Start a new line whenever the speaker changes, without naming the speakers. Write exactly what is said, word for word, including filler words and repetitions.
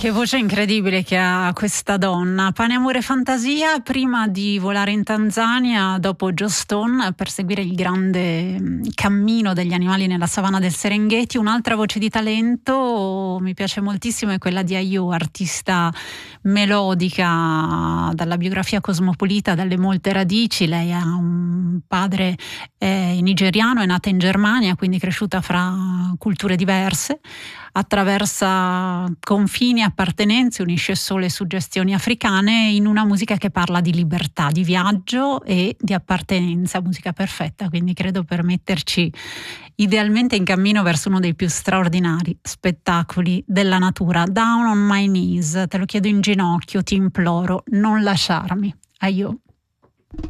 Che voce incredibile che ha questa donna. Pane, amore, fantasia, prima di volare in Tanzania, dopo Joe Stone, per seguire il grande cammino degli animali nella savana del Serengeti. Un'altra voce di talento mi piace moltissimo è quella di Ayo, artista melodica dalla biografia cosmopolita, dalle molte radici. Lei ha un padre eh, nigeriano, è nata in Germania, quindi cresciuta fra culture diverse, attraversa confini, appartenenze, unisce solo le suggestioni africane in una musica che parla di libertà, di viaggio e di appartenenza, musica perfetta, quindi credo per metterci idealmente in cammino verso uno dei più straordinari spettacoli della natura. Down on my knees, te lo chiedo in ginocchio, ti imploro, non lasciarmi. Aio.